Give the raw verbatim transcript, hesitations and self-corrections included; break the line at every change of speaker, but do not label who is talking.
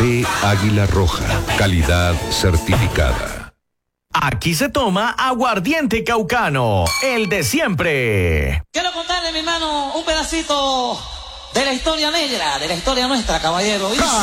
Café Águila Roja, calidad certificada.
Aquí se toma aguardiente caucano, el de siempre.
Quiero contarle, mi hermano, un pedacito de la historia negra, de la historia nuestra, caballero.